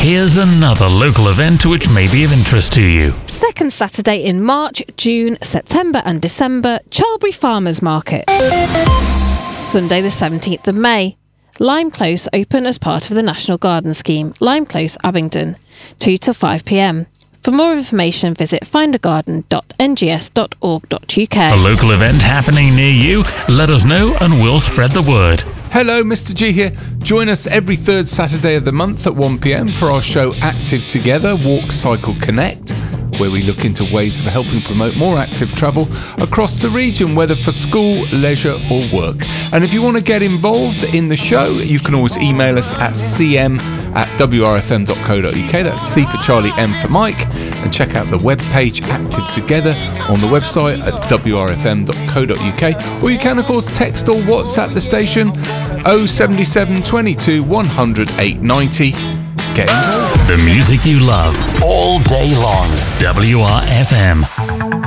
Here's another local event which may be of interest to you. Second Saturday in March, June, September and December, Charlbury Farmers Market. Sunday the 17th of May, Lime Close open as part of the National Garden Scheme, Lime Close, Abingdon, 2 till 5 p.m. For more information, visit findagarden.ngs.org.uk. A local event happening near you? Let us know and we'll spread the word. Hello, Mr. G here. Join us every third Saturday of the month at 1 p.m. for our show Active Together, Walk, Cycle, Connect, where we look into ways of helping promote more active travel across the region, whether for school, leisure or work. And if you want to get involved in the show, you can always email us at cm@wrfm.co.uk. That's C for Charlie, M for Mike. And check out the webpage Active Together on the website at wrfm.co.uk. Or you can, of course, text or WhatsApp the station 077 22 100 890. Get involved. The music you love all day long. WRFM.